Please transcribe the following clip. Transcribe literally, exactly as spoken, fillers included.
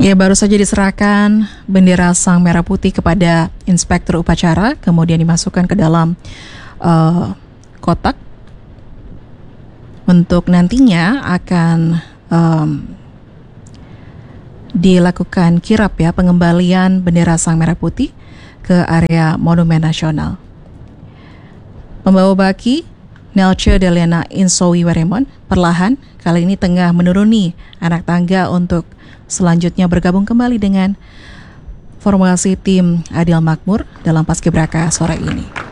Ya, baru saja diserahkan bendera Sang Merah Putih kepada Inspektur Upacara, kemudian dimasukkan ke dalam uh, kotak untuk nantinya akan um, dilakukan kirap ya, pengembalian bendera Sang Merah Putih ke area Monumen Nasional. Membawa baki, Nelce Deliana Insowi Weremon perlahan kali ini tengah menuruni anak tangga untuk selanjutnya bergabung kembali dengan formasi tim Adil Makmur dalam Paskibraka sore ini.